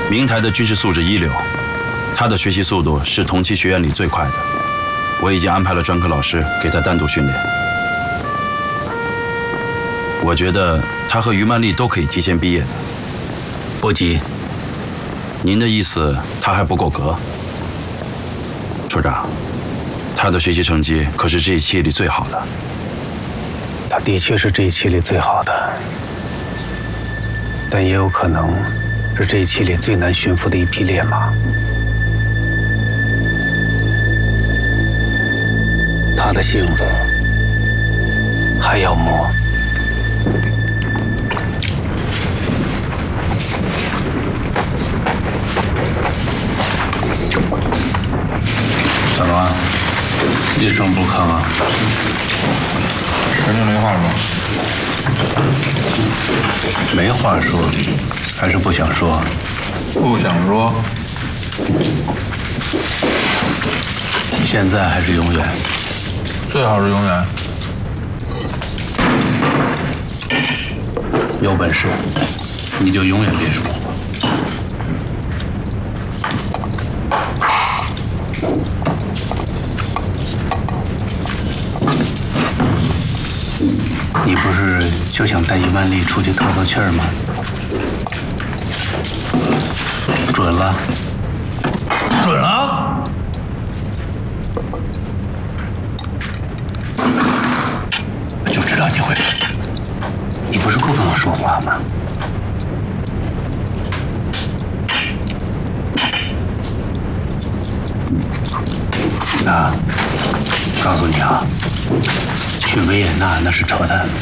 明台的军事素质一流，他的学习速度是同期学院里最快的。我已经安排了专科老师给他单独训练。我觉得他和于曼丽都可以提前毕业的。 不急。 您的意思，他还不够格？处长，他的学习成绩可是这一期里最好的。 他的确是这一期里最好的，但也有可能是这一期里最难驯服的一匹烈马。他的幸福还要磨。 怎么了？一声不吭啊？ 人家没话说。 没话说，还是不想说？ 不想说。 现在还是永远？ 最好是永远。 有本事，你就永远别说。你不是就想带于曼丽出去透透气儿吗？准了， 准了。 我就知道你会。你不是不跟我说话吗？那告诉你啊，去维也纳那是扯淡，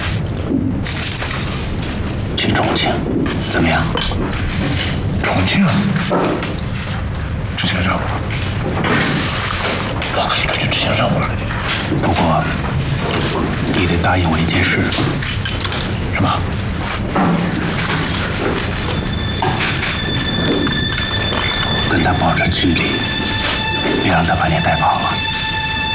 去重庆怎么样？ 重庆，执行任务。我可以出去执行任务了。 不过你得答应我一件事。 什么？ 跟他保持距离，别让他把你带跑了。